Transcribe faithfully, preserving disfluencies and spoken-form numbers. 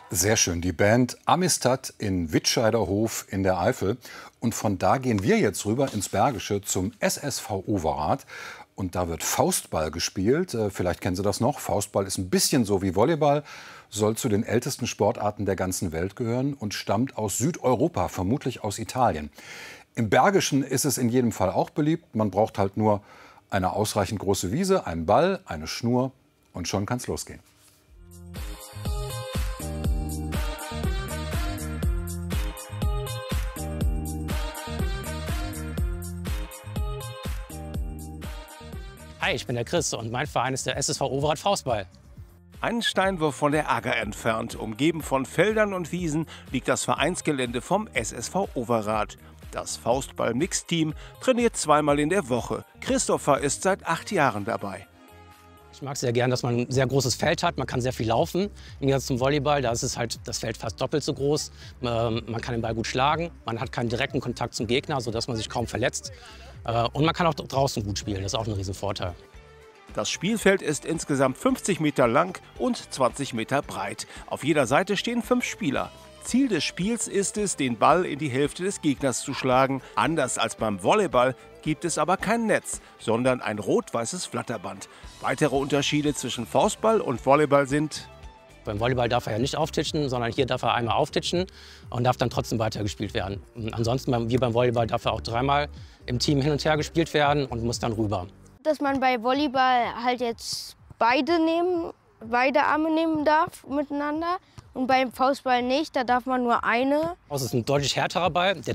Sehr schön, die Band Amistad in Wittscheiderhof in der Eifel. Und von da gehen wir jetzt rüber ins Bergische zum S S V Overath. Und da wird Faustball gespielt. Äh, vielleicht kennen Sie das noch. Faustball ist ein bisschen so wie Volleyball, soll zu den ältesten Sportarten der ganzen Welt gehören und stammt aus Südeuropa, vermutlich aus Italien. Im Bergischen ist es in jedem Fall auch beliebt. Man braucht halt nur eine ausreichend große Wiese, einen Ball, eine Schnur und schon kann es losgehen. Hi, ich bin der Chris und mein Verein ist der S S V Overath Faustball. Einen Steinwurf von der Agger entfernt, umgeben von Feldern und Wiesen, liegt das Vereinsgelände vom S S V Overath. Das Faustball-Mix-Team trainiert zweimal in der Woche. Christopher ist seit acht Jahren dabei. Ich mag es sehr gern, dass man ein sehr großes Feld hat. Man kann sehr viel laufen. Im Gegensatz zum Volleyball, da ist es halt das Feld fast doppelt so groß. Ähm, man kann den Ball gut schlagen. Man hat keinen direkten Kontakt zum Gegner, sodass man sich kaum verletzt. Äh, und man kann auch draußen gut spielen. Das ist auch ein Riesenvorteil. Das Spielfeld ist insgesamt fünfzig Meter lang und zwanzig Meter breit. Auf jeder Seite stehen fünf Spieler. Ziel des Spiels ist es, den Ball in die Hälfte des Gegners zu schlagen. Anders als beim Volleyball gibt es aber kein Netz, sondern ein rot-weißes Flatterband. Weitere Unterschiede zwischen Faustball und Volleyball sind: Beim Volleyball darf er ja nicht auftitschen, sondern hier darf er einmal auftitschen und darf dann trotzdem weitergespielt werden. Und ansonsten, wie beim Volleyball, darf er auch dreimal im Team hin und her gespielt werden und muss dann rüber. Dass man bei Volleyball halt jetzt beide nehmen, beide Arme nehmen darf miteinander und beim Faustball nicht, da darf man nur eine. Es ist ein deutlich härterer Ball, der